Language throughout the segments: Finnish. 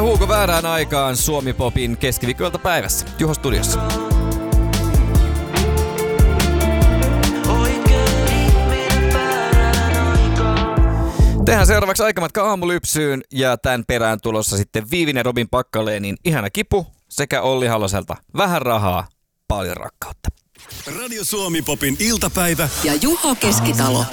Huuko väärään aikaan Suomi Popin keskiviikkoilta päivässä. Juho studiossa. Tehdään seuraavaksi Aikamatka aamulypsyyn ja tämän perään tulossa sitten Viivinen Robin Packalénin Ihana kipu sekä Olli Haloselta Vähän rahaa, paljon rakkautta. Radio Suomi Popin iltapäivä ja Juho Keskitalo.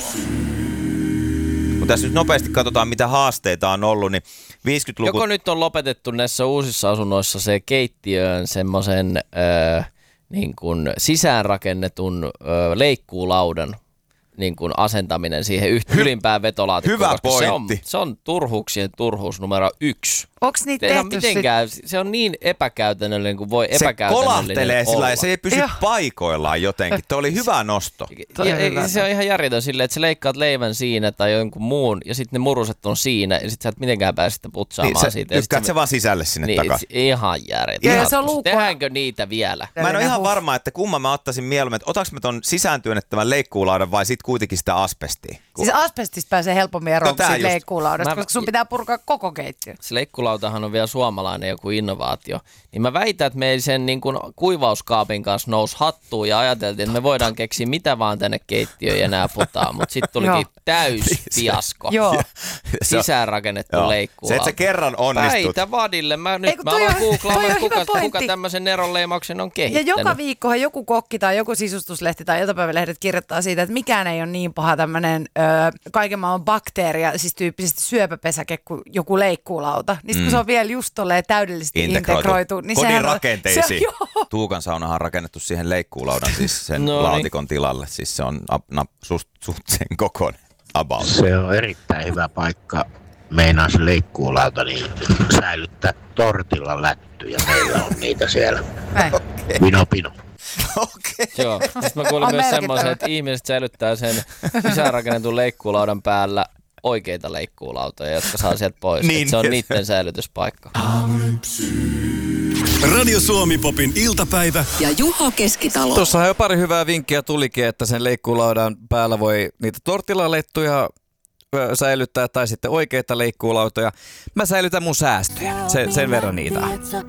Kun tässä nyt nopeasti katsotaan, mitä haasteita on ollut, niin 50-luvun... Joko nyt on lopetettu näissä uusissa asunnoissa se keittiöön semmoisen niin kuin sisäänrakennetun leikkuulaudan niin kuin asentaminen siihen ylimpään vetolaatikkoon. Hyvä pointti. Se on turhuuksien turhuus numero 1. Onko niitä tehty mitenkään, se on niin epäkäytännöllinen kuin voi epäkäytännöllinen olla. Se kolahtelee sillä ja se ei pysy paikoillaan jotenkin. Tuo oli hyvä nosto. Se on ihan järjetön silleen, että sä leikkaat leivän siinä tai jonkun muun ja sitten ne muruset on siinä ja sitten sä et mitenkään pääse sitä putsaamaan niin, siitä. Lykkäät se vaan sisälle sinne takaisin. Ihan järjetön. Ja se on luukku. Tehdäänkö niitä vielä? Mä en ole ihan varma, että kumman mä ottaisin mieluummin, että otaks mä ton sisääntyönnettävän leikkuulaudan vai sit kuitenkin sitä asbestia? Siis asbestista pääsee helpommin eroon kuin leikkuulaudasta, koska sun pitää purkaa koko keittiö. Se leikkuulautahan on vielä suomalainen joku innovaatio. Niin mä väitän, että me sen niin kuin kuivauskaapin kanssa nousi hattuun ja ajateltiin, että me voidaan keksiä mitä vaan tänne keittiöön ja enää putaa. Mutta sitten tulikin täys fiasko. Sisäänrakennettu leikkuulauta. Se, että sä kerran onnistut. Väitä vadille. Mä alan googlaamaan, kuka tämmöisen neronleimauksen on kehittänyt. Ja joka viikkohan joku kokki tai joku sisustuslehti tai iltapäivälehdet kirjoittaa siitä, että mikään ei ole niin paha tämmöinen kaiken maailman bakteeria, siis tyyppisesti syöpäpesäke kuin joku leikkuulauta. Niin kun se on vielä just tolleen täydellisesti integroitu. Niin kodin rakenteisiin. Tuukan saunahan on rakennettu siihen leikkuulaudan, siis sen laatikon tilalle. Siis se on suht sen kokoinen. About. Se on erittäin hyvä paikka. Meinaa se leikkuulauta niin säilyttää tortilla lättyjä. Meillä on niitä siellä. Vino pino. Okay. Joo. Sitten mä kuulin myös semmoisen, että ihmiset säilyttää sen sisäänrakennetun leikkuulaudan päällä oikeita leikkuulautoja, jotka saa sieltä pois. Niin, se on niiden säilytyspaikka. Radio Suomi Popin iltapäivä ja Juho Keskitalo. Tuossahan jo pari hyvää vinkkiä tulikin, että sen leikkuulaudan päällä voi niitä tortilalettuja säilyttää tai sitten oikeita leikkuulautoja. Mä säilytän mun säästöjä. Sen verran niitä.